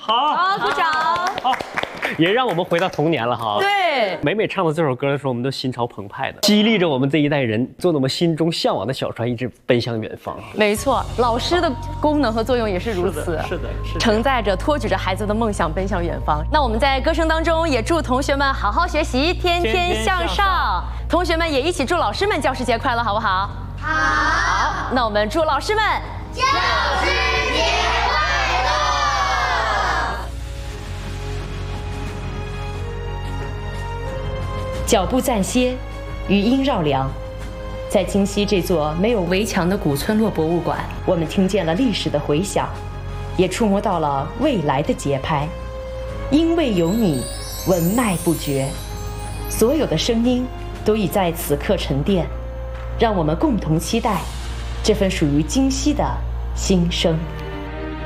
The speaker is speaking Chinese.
好，鼓掌。 好，也让我们回到童年了哈。 对， 每每唱到这首歌的时候，我们都心潮澎湃的，激励着我们这一代人，做我们心中向往的小船，一直奔向远方。 没错，老师的功能和作用也是如此， 是的， 承载着、托举着孩子的梦想奔向远方。那我们在歌声当中也祝同学们好好学习，天天向上。同学们也一起祝老师们教师节快乐，好不好？好，那我们祝老师们教师节快乐！ 脚步暂歇，余音绕梁，在京西这座没有围墙的古村落博物馆，我们听见了历史的回响，也触摸到了未来的节拍。因为有你，文脉不绝，所有的声音都已在此刻沉淀。让我们共同期待这份属于京西的新生。